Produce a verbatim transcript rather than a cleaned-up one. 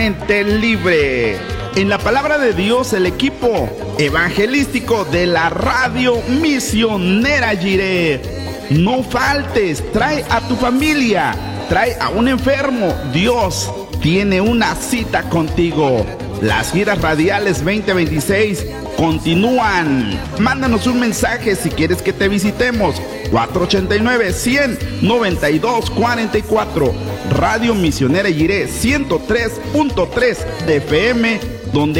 Libre. En la palabra de Dios, el equipo evangelístico de la radio misionera Jireh. No faltes, trae a tu familia, trae a un enfermo. Dios tiene una cita contigo. Las giras radiales veinte veintiséis continúan. Mándanos un mensaje si quieres que te visitemos. cuatro ochenta y nueve, cien, noventa y dos cuarenta y cuatro. Radio Misionera Jireh ciento tres punto tres de F M, donde